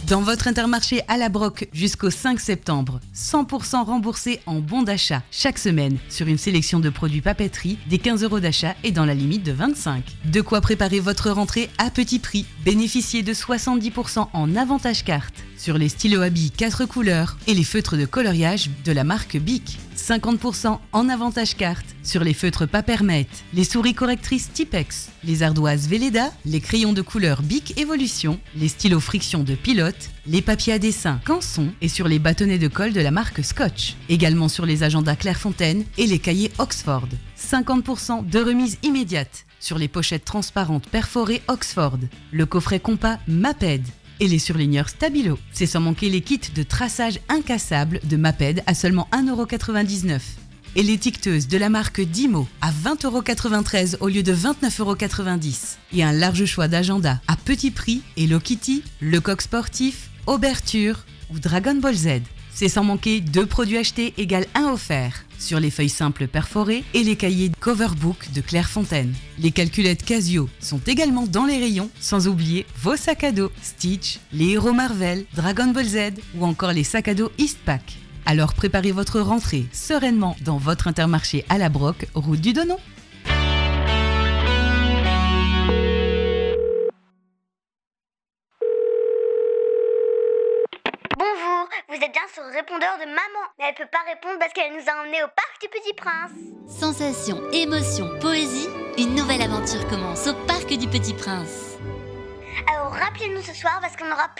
Dans votre Intermarché à la Broc jusqu'au 5 septembre, 100% remboursé en bons d'achat chaque semaine sur une sélection de produits papeterie, des 15 € d'achat et dans la limite de 25. De quoi préparer votre rentrée à petit prix. Bénéficiez de 70% en avantage carte sur les stylos à billes 4 couleurs et les feutres de coloriage de la marque Bic. 50% en avantage carte sur les feutres Papermate, les souris correctrices Tipex, les ardoises Velleda, les crayons de couleur Bic Evolution, les stylos friction de Pilote, les papiers à dessin Canson et sur les bâtonnets de colle de la marque Scotch. Également sur les agendas Clairefontaine et les cahiers Oxford. 50% de remise immédiate sur les pochettes transparentes perforées Oxford, le coffret compas Maped et les surligneurs Stabilo. C'est sans manquer les kits de traçage incassable de Maped à seulement 1,99 € et l'étiqueteuse de la marque Dimo à 20,93 € au lieu de 29,90 € et un large choix d'agendas à petit prix Hello Kitty, Lecoq Sportif, Auberture ou Dragon Ball Z. C'est sans manquer 2 produits achetés égale 1 offert sur les feuilles simples perforées et les cahiers Coverbook de Clairefontaine. Les calculettes Casio sont également dans les rayons, sans oublier vos sacs à dos Stitch, les héros Marvel, Dragon Ball Z ou encore les sacs à dos Eastpak. Alors préparez votre rentrée sereinement dans votre Intermarché à la Broc, route du Donon. Bonjour, vous êtes bien sur le répondeur de maman, mais elle peut pas répondre parce qu'elle nous a emmenés au parc du Petit Prince. Sensations, émotions, poésie, une nouvelle aventure commence au parc du Petit Prince. Alors rappelez-nous ce soir parce qu'on aura